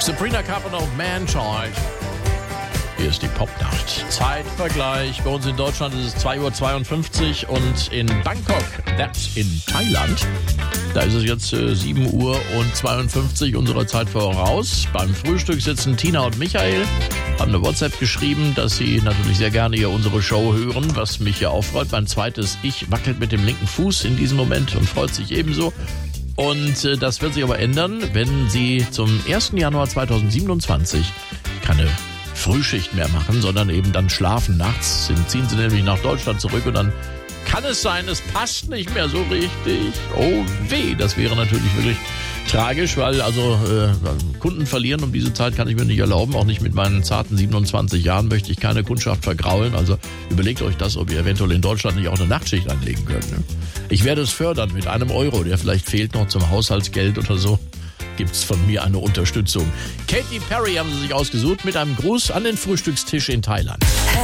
Sabrina Carpenter und Man-Child. Hier ist die Popnacht. Zeitvergleich. Bei uns in Deutschland ist es 2:52 Uhr und in Bangkok, that's in Thailand, da ist es jetzt 7:52 Uhr unserer Zeit voraus. Beim Frühstück sitzen Tina und Michael, haben eine WhatsApp geschrieben, dass sie natürlich sehr gerne hier unsere Show hören, was mich ja auch freut. Mein zweites Ich wackelt mit dem linken Fuß in diesem Moment und freut sich ebenso. Und das wird sich aber ändern, wenn sie zum 1. Januar 2027 keine Frühschicht mehr machen, sondern eben dann schlafen. Nachts ziehen sie nämlich nach Deutschland zurück und dann kann es sein, es passt nicht mehr so richtig. Oh weh, das wäre natürlich wirklich tragisch, weil Kunden verlieren um diese Zeit kann ich mir nicht erlauben. Auch nicht mit meinen zarten 27 Jahren möchte ich keine Kundschaft vergraulen. Also überlegt euch das, ob ihr eventuell in Deutschland nicht auch eine Nachtschicht anlegen könnt. Ne? Ich werde es fördern mit einem Euro, der vielleicht fehlt noch zum Haushaltsgeld oder so. Gibt's von mir eine Unterstützung. Katy Perry haben sie sich ausgesucht mit einem Gruß an den Frühstückstisch in Thailand.